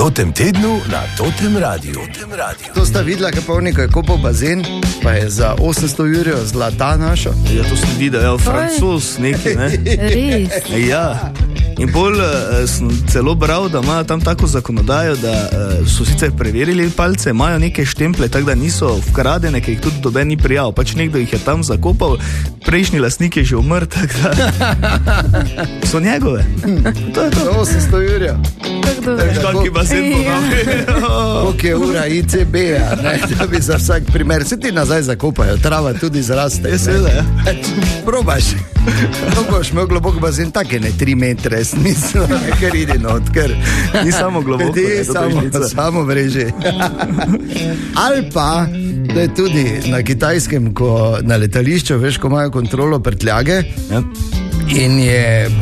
Totem tednu na Totem Radiu. To sta videla, kaj polni, ko je kopal bazen, pa je za 800 jurjev zlata našo. Ja, to sem videl, Francos neki, ne? Res. Ja. In bolj sem celo bral, da imajo tam tako zakonodajo, da so sicer preverili palce, imajo neke štemple, tako da niso vkradene, ker jih tudi doben ni prijal. Pač nekdo jih je tam zakopal, prejšnji lastnik je že umrl, tako da so njegove. To je to. 800 jurjev. Školki bazen ponavljajo. Koliko je ura ICB-a, ne, da bi za vsak primer, se ti nazaj zakopajo, trava tudi zraste. Je seveda, ja. Probaš. To boš imel globok bazen, take ne 3 metre, smisel, ker idi not, ker ni samo globoko, samo vreže. Ali pa, da je tudi na Kitajskem, ko na letališču, veš, ko imajo kontrolo prtljage, in je